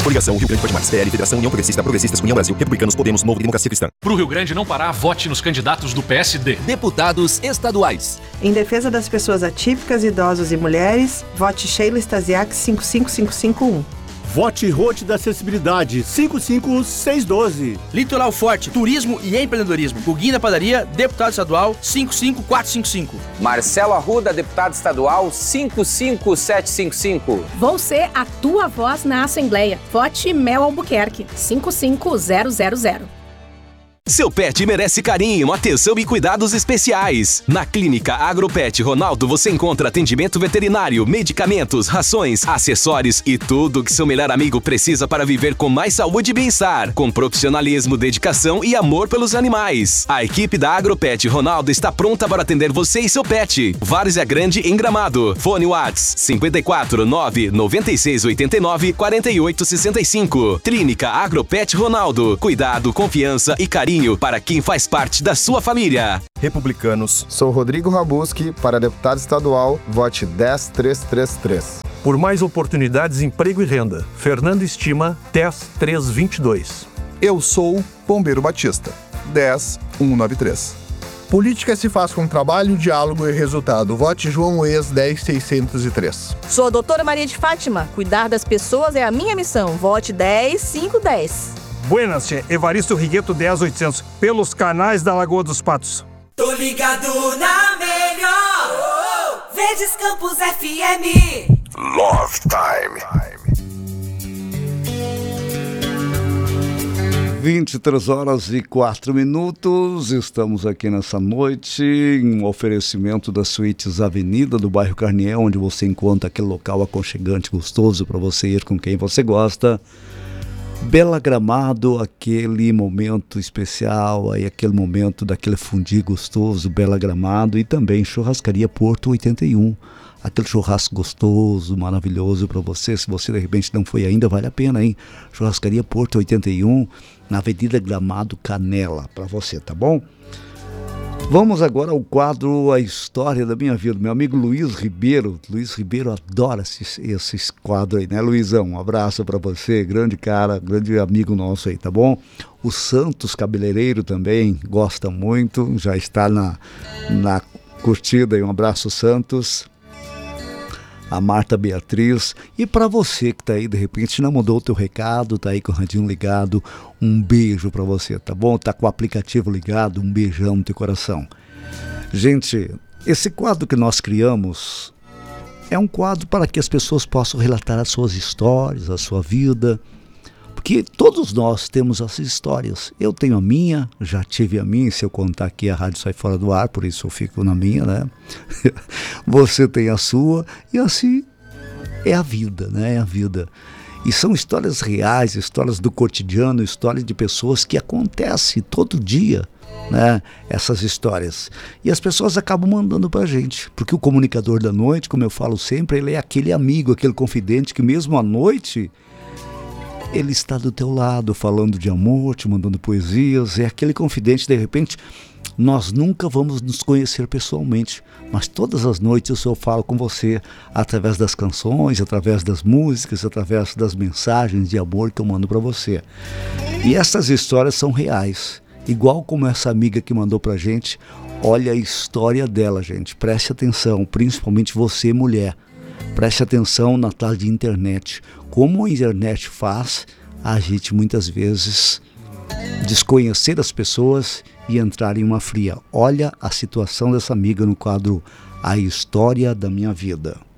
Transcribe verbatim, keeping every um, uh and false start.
Coligação Rio Grande Pode Mais. P L, Federação União Progressista, Progressistas, União Brasil, Republicanos, Podemos, Novo e Democracia Cristã. Pro Rio Grande não parar, vote nos candidatos do P S D. Deputados estaduais. Em defesa das pessoas atípicas, idosos e mulheres, vote Sheila Stasiak cinco cinco cinco cinco um. Vote Rote da Acessibilidade cinco cinco seis um dois. Litoral Forte, Turismo e Empreendedorismo. Guguinho da Padaria, deputado estadual cinco cinco quatro cinco cinco. Marcelo Arruda, deputado estadual cinco cinco sete cinco cinco. Vou ser a tua voz na Assembleia. Vote Mel Albuquerque cinco cinco zero zero zero. Seu pet merece carinho, atenção e cuidados especiais. Na Clínica Agropet Ronaldo você encontra atendimento veterinário, medicamentos, rações, acessórios e tudo que seu melhor amigo precisa para viver com mais saúde e bem-estar, com profissionalismo, dedicação e amor pelos animais. A equipe da Agropet Ronaldo está pronta para atender você e seu pet. Várzea Grande em Gramado. Fone Whats cinco quatro nove nove seis oito nove quatro oito seis cinco. Clínica Agropet Ronaldo. Cuidado, confiança e carinho para quem faz parte da sua família. Republicanos. Sou Rodrigo Rabuski, para deputado estadual, vote dez três três três. Por mais oportunidades, emprego e renda. Fernando Estima, dez três dois dois. Eu sou Pombeiro Batista, dez um nove três. Política se faz com trabalho, diálogo e resultado. Vote João Ex dez seiscentos e três. Sou a doutora Maria de Fátima. Cuidar das pessoas é a minha missão. Vote dez cinco dez. Buenas, tchê. Evaristo Rigueto, dez oitocentos. Pelos canais da Lagoa dos Patos. Tô ligado na melhor. Verdes Campos F M. Love Time. vinte e três horas e quatro minutos, estamos aqui nessa noite em um oferecimento das Suítes Avenida do bairro Carniel, onde você encontra aquele local aconchegante, gostoso para você ir com quem você gosta. Bela Gramado, aquele momento especial, aí aquele momento daquele fundi gostoso, Bela Gramado, e também Churrascaria Porto oitenta e um, aquele churrasco gostoso, maravilhoso para você. Se você de repente não foi ainda, vale a pena, hein? Churrascaria Porto oitenta e um, na Avenida Gramado Canela, para você, tá bom? Vamos agora ao quadro A História da Minha Vida. Meu amigo Luiz Ribeiro, Luiz Ribeiro adora esse, esse quadro aí, né, Luizão? Um abraço para você, grande cara, grande amigo nosso aí, tá bom? O Santos Cabeleireiro também gosta muito, já está na, na curtida aí, um abraço, Santos. A Marta Beatriz, e para você que tá aí, de repente não mandou o teu recado, tá aí com o radinho ligado, um beijo para você, tá bom? Tá com o aplicativo ligado, um beijão no teu coração. Gente, esse quadro que nós criamos é um quadro para que as pessoas possam relatar as suas histórias, a sua vida, porque todos nós temos essas histórias. Eu tenho a minha, já tive a minha, se eu contar aqui a rádio sai fora do ar, por isso eu fico na minha, né? Você tem a sua, e assim é a vida, né? É a vida. E são histórias reais, histórias do cotidiano, histórias de pessoas que acontecem todo dia, né? Essas histórias. E as pessoas acabam mandando pra gente, porque o comunicador da noite, como eu falo sempre, ele é aquele amigo, aquele confidente que mesmo à noite ele está do teu lado, falando de amor, te mandando poesias. É aquele confidente, de repente, nós nunca vamos nos conhecer pessoalmente, mas todas as noites eu falo com você através das canções, através das músicas, através das mensagens de amor que eu mando para você. E essas histórias são reais, igual como essa amiga que mandou pra gente. Olha a história dela, gente, preste atenção, principalmente você, mulher. Preste atenção na tal de internet. Como a internet faz a gente muitas vezes desconhecer as pessoas e entrar em uma fria. Olha a situação dessa amiga no quadro A História da Minha Vida.